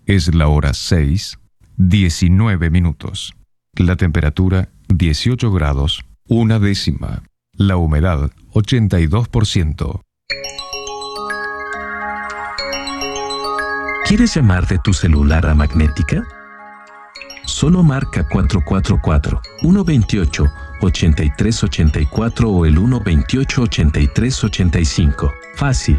Es la hora 6:19. La temperatura 18 grados, 1 décima. La humedad 82%. ¿Quieres llamar de tu celular a Magnética? Solo marca 444-128-8384 o el 128-8385. Fácil.